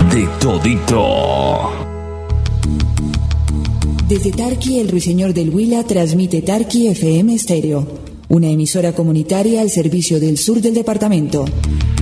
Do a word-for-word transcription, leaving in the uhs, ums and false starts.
de todito. Desde Tarqui, el Ruiseñor del Huila transmite Tarqui F M Estéreo, una emisora comunitaria al servicio del sur del departamento.